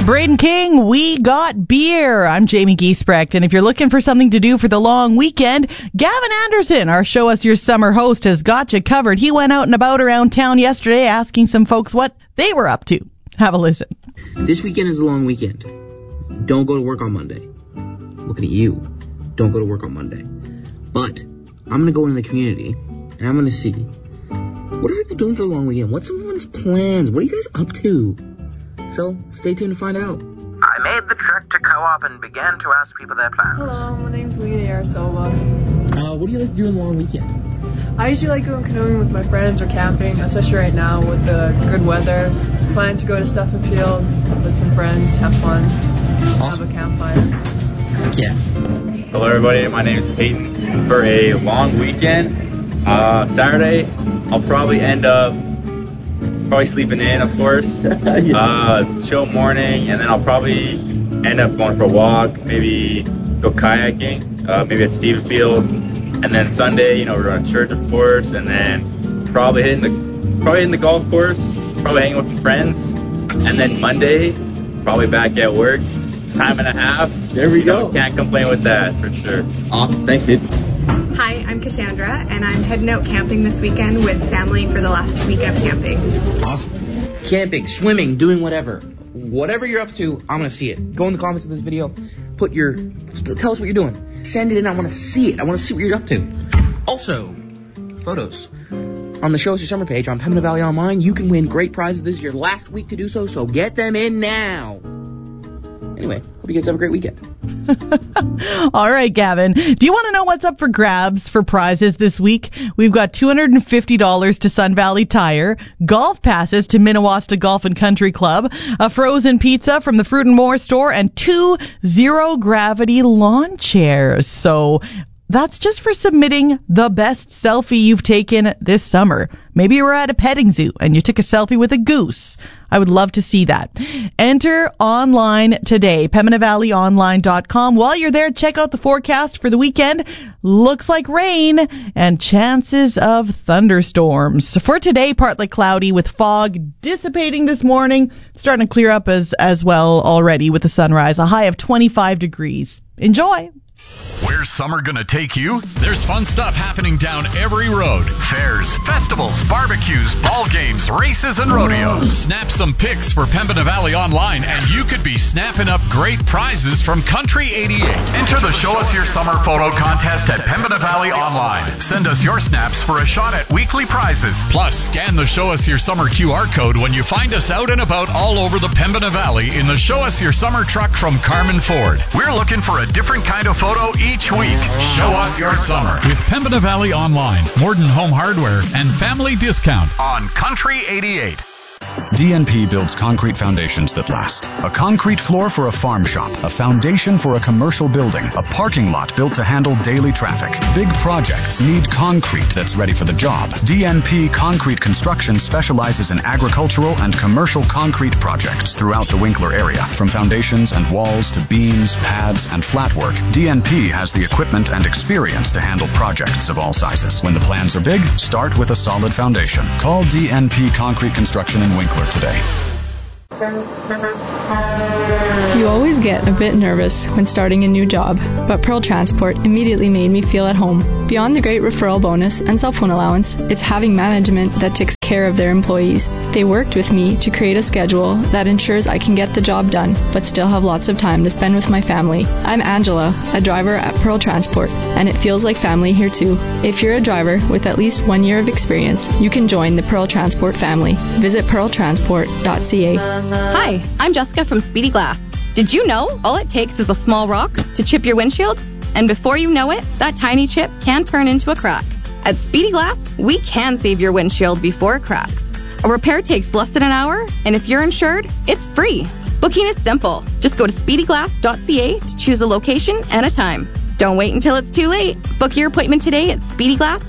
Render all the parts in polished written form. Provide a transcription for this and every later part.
Braden King, We Got Beer. I'm Jamie Giesbrecht, and if you're looking for something to do for the long weekend, Gavin Anderson, our Show Us Your Summer host, has got you covered. He went out and about around town yesterday asking some folks what they were up to. Have a listen. This weekend is a long weekend. Don't go to work on Monday. Looking at you. Don't go to work on Monday. But I'm going to go into the community, and I'm going to see, what are people doing for the long weekend? What's everyone's plans? What are you guys up to? So, stay tuned to find out. I made the trek to Co-op and began to ask people their plans. Hello, my name's Lena Yarosova. What do you like to do on the long weekend? I usually like going canoeing with my friends or camping, especially right now with the good weather. Plan to go to Stephen Field with some friends, have fun, Awesome. have a campfire. Yeah. Hello everybody, my name is Peyton. For a long weekend, Saturday, I'll probably end up sleeping in, of course. Chill morning, and then I'll probably end up going for a walk, maybe go kayaking, maybe at Stephen Field. And then Sunday, we're going to church, of course, and then probably hitting the golf course, probably hanging with some friends. And then Monday, probably back at work, time and a half. There we go. Can't complain with that, for sure. Awesome. Thanks, dude. Hi, I'm Cassandra, and I'm heading out camping this weekend with family for the last week of camping. Awesome. Camping, swimming, doing whatever. Whatever you're up to, I'm going to see it. Go in the comments of this video. Tell us what you're doing. Send it in. I want to see it. I want to see what you're up to. Also, photos. On the Show Us Your Summer page on Pembina Valley Online, you can win great prizes. This is your last week to do so, so get them in now. Anyway, hope you guys have a great weekend. All right, Gavin. Do you want to know what's up for grabs for prizes this week? We've got $250 to Sun Valley Tire, golf passes to Minnewasta Golf and Country Club, a frozen pizza from the Fruit and More store, and 2 zero-gravity lawn chairs. So that's just for submitting the best selfie you've taken this summer. Maybe you were at a petting zoo and you took a selfie with a goose. I would love to see that. Enter online today, PembinaValleyOnline.com. While you're there, check out the forecast for the weekend. Looks like rain and chances of thunderstorms. For today, partly cloudy with fog dissipating this morning. Starting to clear up as well already with the sunrise. A high of 25 degrees. Enjoy. Where's summer gonna take you? There's fun stuff happening down every road. Fairs, festivals, barbecues, ball games, races, and rodeos. Snap some pics for Pembina Valley Online, and you could be snapping up great prizes from Country 88. Enter the Show Us Your Summer photo contest at Pembina Valley Online. Send us your snaps for a shot at weekly prizes. Plus, scan the Show Us Your Summer QR code when you find us out and about all over the Pembina Valley in the Show Us Your Summer truck from Carmen Ford. We're looking for a different kind of photo each week. Show us your summer with Pembina Valley Online, Morden Home Hardware, and Family Discount on Country 88. DNP builds concrete foundations that last. A concrete floor for a farm shop, a foundation for a commercial building, a parking lot built to handle daily traffic. Big projects need concrete that's ready for the job. DNP Concrete Construction specializes in agricultural and commercial concrete projects throughout the Winkler area. From foundations and walls to beams, pads, and flat work, DNP has the equipment and experience to handle projects of all sizes. When the plans are big, start with a solid foundation. Call DNP Concrete Construction in Winkler today. You always get a bit nervous when starting a new job, but Pearl Transport immediately made me feel at home. Beyond the great referral bonus and cell phone allowance, it's having management that takes care of their employees. They worked with me to create a schedule that ensures I can get the job done, but still have lots of time to spend with my family. I'm Angela, a driver at Pearl Transport, and it feels like family here too. If you're a driver with at least 1 year of experience, you can join the Pearl Transport family. Visit pearltransport.ca. Hi, I'm Jessica from Speedy Glass. Did you know all it takes is a small rock to chip your windshield? And before you know it, that tiny chip can turn into a crack. At Speedy Glass, we can save your windshield before it cracks. A repair takes less than an hour, and if you're insured, it's free. Booking is simple. Just go to speedyglass.ca to choose a location and a time. Don't wait until it's too late. Book your appointment today at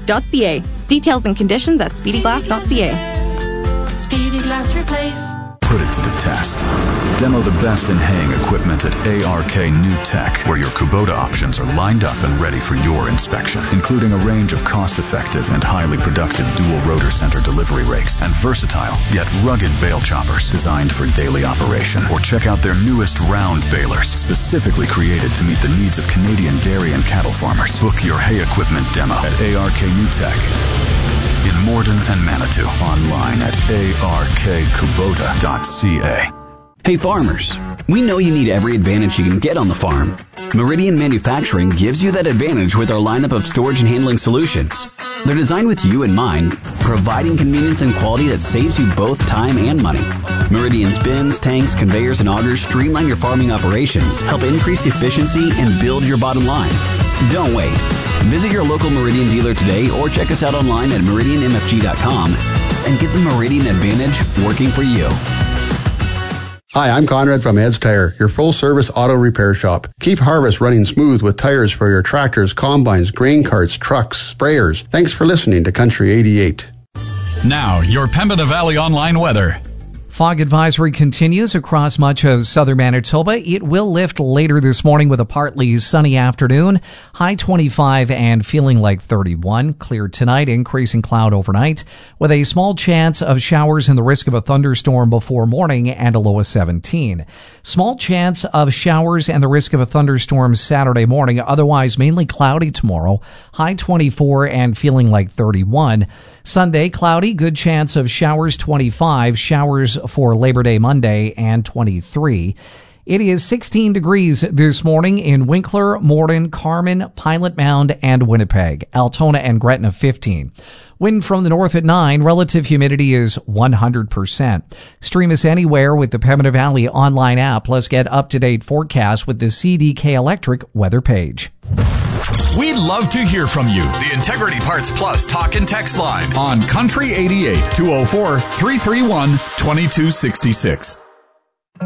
speedyglass.ca. Details and conditions at speedyglass.ca. Speedy Glass Replace. put it to the test. Demo the best in haying equipment at ARK New Tech, where your Kubota options are lined up and ready for your inspection, including a range of cost-effective and highly productive dual rotor center delivery rakes and versatile yet rugged bale choppers designed for daily operation. Or check out their newest round balers, specifically created to meet the needs of Canadian dairy and cattle farmers. Book your hay equipment demo at ARK New Tech in Morden and Manitou. Online at arkkubota.ca. Hey farmers, we know you need every advantage you can get on the farm. Meridian Manufacturing gives you that advantage with our lineup of storage and handling solutions. They're designed with you in mind, providing convenience and quality that saves you both time and money. Meridian's bins, tanks, conveyors, and augers streamline your farming operations, help increase efficiency, and build your bottom line. Don't wait. Visit your local Meridian dealer today or check us out online at meridianmfg.com and get the Meridian Advantage working for you. Hi, I'm Conrad from Ed's Tire, your full-service auto repair shop. Keep harvest running smooth with tires for your tractors, combines, grain carts, trucks, sprayers. Thanks for listening to Country 88. Now, your Pembina Valley Online weather. Fog advisory continues across much of southern Manitoba. It will lift later this morning with a partly sunny afternoon. High 25 and feeling like 31. Clear tonight, increasing cloud overnight with a small chance of showers and the risk of a thunderstorm before morning and a low of 17. Small chance of showers and the risk of a thunderstorm Saturday morning. Otherwise mainly cloudy tomorrow. High 24 and feeling like 31. Sunday, cloudy, good chance of showers 25, showers for Labor Day Monday and 23. It is 16 degrees this morning in Winkler, Morden, Carman, Pilot Mound, and Winnipeg. Altona and Gretna 15. Wind from the north at 9. Relative humidity is 100%. Stream us anywhere with the Pembina Valley online app. Plus get up-to-date forecast with the CDK Electric weather page. We'd love to hear from you. The Integrity Parts Plus talk and text line on Country 88 204 331 2266.